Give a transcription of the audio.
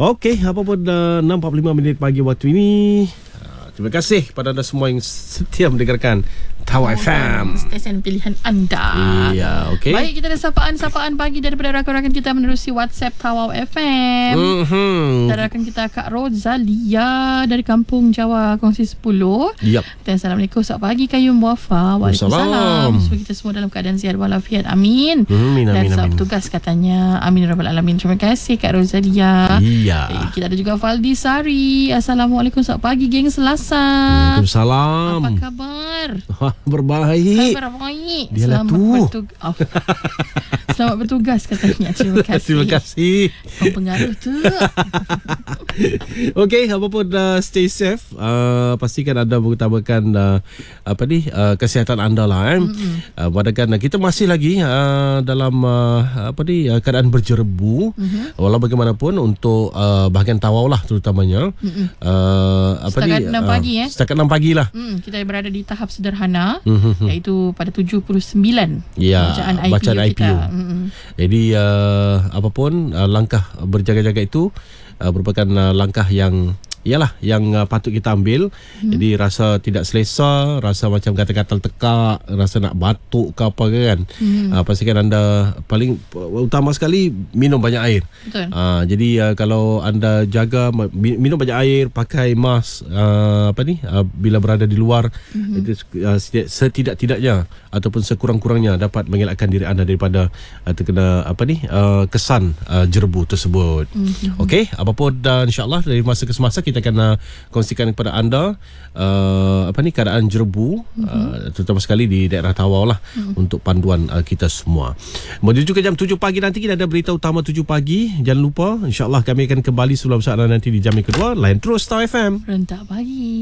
Okey, apa pun 6.45 minit pagi waktu ini. Terima kasih kepada anda semua yang setia mendengarkan Tawau FM, stesen pilihan anda. Iya, okey. Baik, kita ada sapaan pagi daripada rakan-rakan kita menerusi WhatsApp Tawau FM. Rakan kita Kak Rozalia dari Kampung Jawa Kongsi 10. Yap. Dan Assalamualaikum, selamat pagi Kayum Wafa. Waalaikumsalam. Semoga kita semua dalam keadaan sihat walafiat. Amin. Dan selamat bertugas katanya. Amin Rabbal Alamin. Terima kasih Kak Rozalia. Iya. Kita ada juga Faldi Sari. Assalamualaikum, selamat pagi geng Selasa. Waalaikumsalam. Apa kabar? Berbaik. Berbaik. Dialah Selamat bertugas katanya. Terima kasih. Terima kasih. Pengaruh tu. Okey, apa pun stay safe. Pastikan anda mengutamakan kesihatan anda lah. Padahal kita masih lagi dalam keadaan berjerebu. Walau bagaimanapun untuk bahagian Tawau lah terutamanya. Setakat 6 pagi Setakat 6 pagi lah. Kita berada di tahap sederhana, iaitu pada 79 bacaan IPU. Jadi apapun langkah berjaga-jaga itu merupakan langkah yang patut kita ambil. Jadi rasa tidak selesa, rasa macam gatal-gatal tekak, rasa nak batuk ke apa kan. Pastikan anda paling utama sekali minum banyak air. Betul. Jadi kalau anda jaga minum banyak air, pakai mask bila berada di luar, itu setidak-tidaknya ataupun sekurang-kurangnya dapat mengelakkan diri anda daripada terkena kesan jerebu tersebut. Okey, apapun insya-Allah dari masa ke semasa kita akan kongsikan kepada anda keadaan jerebu, terutama sekali di daerah Tawau lah, untuk panduan kita semua. Menuju ke jam 7 pagi nanti kita ada berita utama 7 pagi. Jangan lupa, insya-Allah kami akan kembali sebelum saat nanti di jam yang kedua. Layan terus Tawau FM. Rentak pagi.